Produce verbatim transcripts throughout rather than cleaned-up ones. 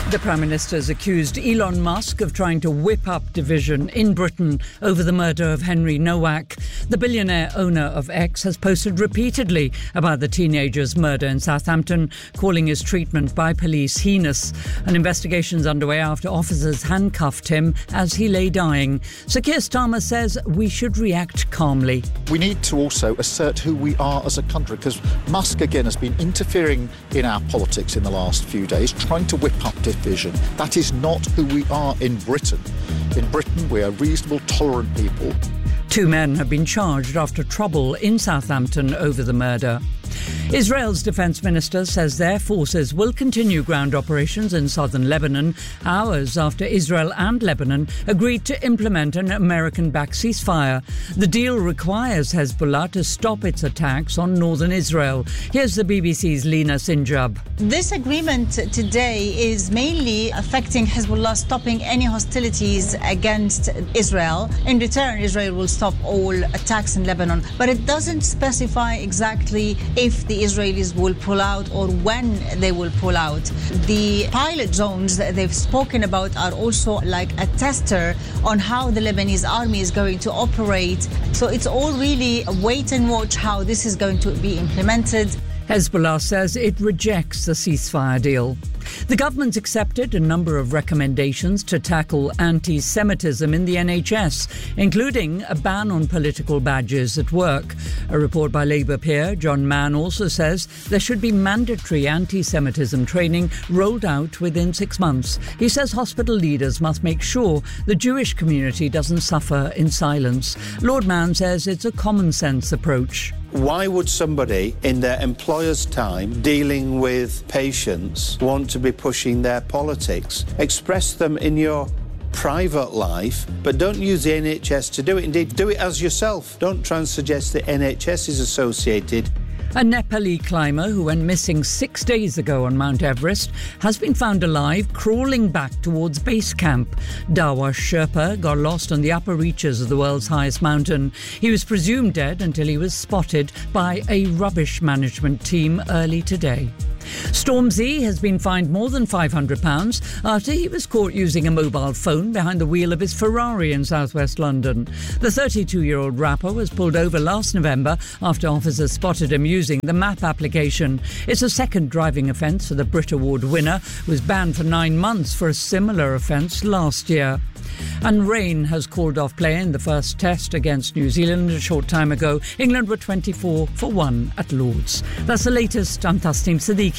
The Prime Minister has accused Elon Musk of trying to whip up division in Britain over the murder of Henry Nowak. The billionaire owner of X has posted repeatedly about the teenager's murder in Southampton, calling his treatment by police heinous. An investigation is underway after officers handcuffed him as he lay dying. Sir Keir Starmer says we should react calmly. We need to also assert who we are as a country, because Musk again has been interfering in our politics in the last few days, trying to whip up division. That is not who we are in Britain. In Britain, we are reasonable, tolerant people. Two men have been charged after trouble in Southampton over the murder. Israel's defence minister says their forces will continue ground operations in southern Lebanon hours after Israel and Lebanon agreed to implement an American-backed ceasefire. The deal requires Hezbollah to stop its attacks on northern Israel. Here's the B B C's Lina Sinjab. This agreement today is mainly affecting Hezbollah stopping any hostilities against Israel. In return, Israel will stop all attacks in Lebanon. But it doesn't specify exactly if the Israelis will pull out or when they will pull out. The pilot zones that they've spoken about are also like a tester on how the Lebanese army is going to operate. So it's all really a wait and watch how this is going to be implemented. Hezbollah says it rejects the ceasefire deal. The government's accepted a number of recommendations to tackle anti-Semitism in the N H S, including a ban on political badges at work. A report by Labour peer John Mann also says there should be mandatory anti-Semitism training rolled out within six months. He says hospital leaders must make sure the Jewish community doesn't suffer in silence. Lord Mann says it's a common-sense approach. Why would somebody in their employer's time dealing with patients want to be pushing their politics? Express them in your private life, but don't use the N H S to do it. Indeed, do it as yourself. Don't try and suggest the N H S is associated. A Nepali climber who went missing six days ago on Mount Everest has been found alive, crawling back towards base camp. Dawa Sherpa got lost on the upper reaches of the world's highest mountain. He was presumed dead until he was spotted by a rubbish management team early today. Stormzy has been fined more than five hundred pounds after he was caught using a mobile phone behind the wheel of his Ferrari in southwest London. The thirty-two-year-old rapper was pulled over last November after officers spotted him using the map application. It's a second driving offence for the Brit Award winner, who was banned for nine months for a similar offence last year. And rain has called off play in the first test against New Zealand a short time ago. England were twenty-four for one at Lord's. That's the latest. I'm Tasneem Siddiqui.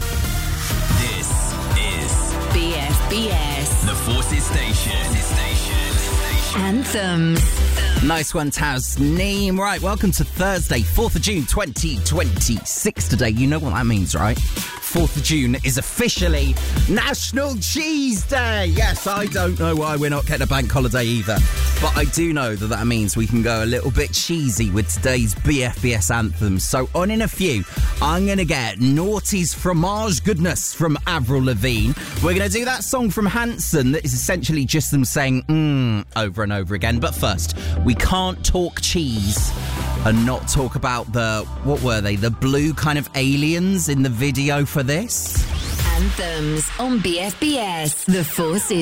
This is B F B S, the Forces Station. Station. Anthems. Nice one, Tasneem. Right, welcome to Thursday, fourth of June, twenty twenty-six today. You know what that means, right? fourth of June is officially National Cheese Day. Yes, I don't know why we're not getting a bank holiday either, but I do know that that means we can go a little bit cheesy with today's B F B S anthems. So on in a few, I'm going to get Naughty's Fromage Goodness from Avril Lavigne. We're going to do that song from Hanson that is essentially just them saying mmm over and over again. But first, we can't talk cheese and not talk about the, what were they, the blue kind of aliens in the video for this? Anthems on B F B S, the Forces.